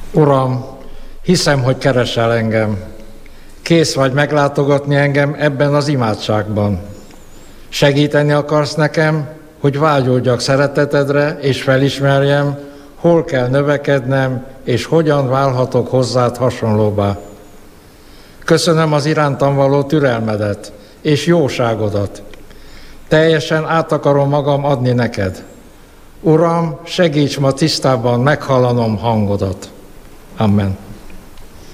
Uram, hiszem, hogy keresel engem. Kész vagy meglátogatni engem ebben az imádságban. Segíteni akarsz nekem, hogy vágyódjak szeretetedre, és felismerjem, hol kell növekednem, és hogyan válhatok hozzád hasonlóbbá. Köszönöm az irántam való türelmedet és jóságodat. Teljesen át akarom magam adni neked. Uram, segíts ma tisztában meghallanom hangodat. Amen.